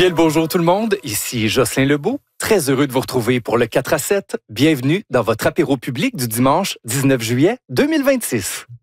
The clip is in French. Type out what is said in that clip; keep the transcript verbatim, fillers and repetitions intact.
Bien le bonjour tout le monde, ici Jocelyn Lebeau, très heureux de vous retrouver pour le quatre à sept. Bienvenue dans votre apéro public du dimanche dix-neuf juillet deux mille vingt-six.